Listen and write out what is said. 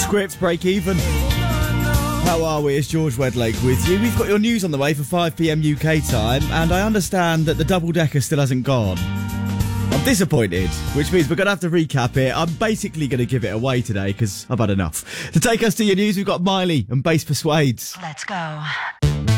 script, break even. How are we? It's George Wedlake with you. We've got your news on the way for 5 p.m. UK time, and I understand that the double-decker still hasn't gone. I'm disappointed, which means we're going to have to recap it. I'm basically going to give it away today because I've had enough. To take us to your news, we've got Miley and Bass Persuades. Let's go.